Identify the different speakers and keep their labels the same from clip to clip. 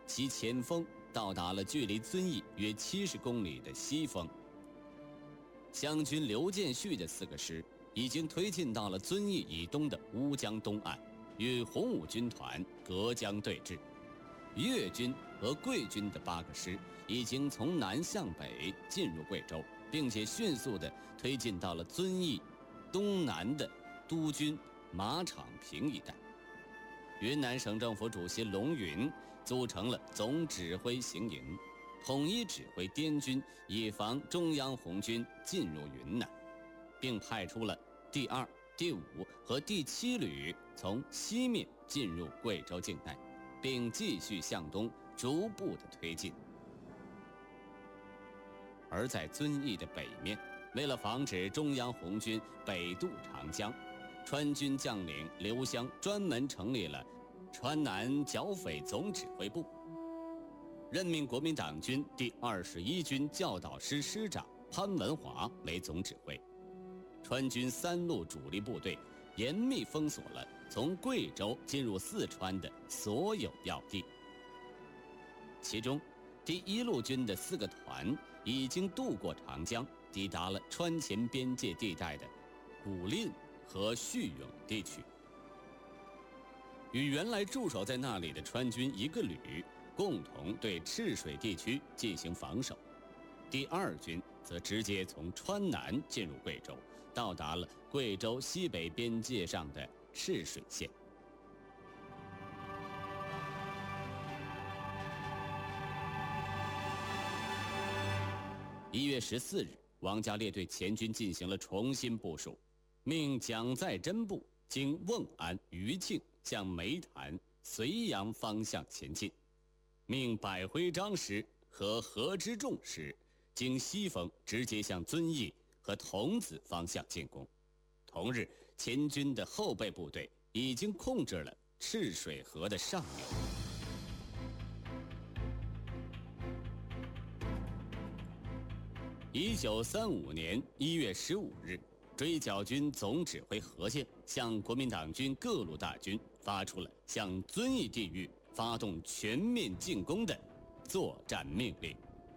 Speaker 1: 其前锋到达了距离遵义约70公里的西峰。湘军刘建绪的4个师已经推进到了遵义以东的乌江东岸，与洪武军团隔江对峙。粤军和桂军的8个师已经从南向北进入贵州，并且迅速地推进到了遵义东南的督军马场坪一带。云南省政府主席龙云组成了总指挥行营，统一指挥滇军，以防中央红军进入云南，并派出了第2、第5和第7旅从西面进入贵州境内，并继续向东逐步的推进。而在遵义的北面，为了防止中央红军北渡长江，川军将领刘湘专门成立了川南剿匪总指挥部，任命国民党军第21军教导师师长潘文华为总指挥。川军3路主力部队严密封锁了从贵州进入四川的所有要地，其中第1路军的4个团已经渡过长江，抵达了川黔边界地带的古蔺和叙永地区，与原来驻守在那里的川军1个旅共同对赤水地区进行防守。第2军则直接从川南进入贵州，到达了贵州西北边界上的赤水县。1月14日，王家烈对前军进行了重新部署，命蒋在珍部经瓮安、余庆向梅潭、绥阳方向前进，命百辉章师和何之仲师经西峰直接向遵义和桐梓方向进攻。同日，前军的后备部队已经控制了赤水河的上游。1935年1月15日，追剿军总指挥何键向国民党军各路大军发出了向遵义地域发动全面进攻的作战命令。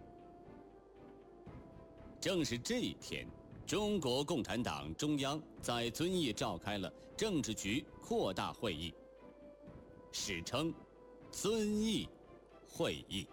Speaker 1: 正是这一天，中国共产党中央在遵义召开了政治局扩大会议，史称遵义会议。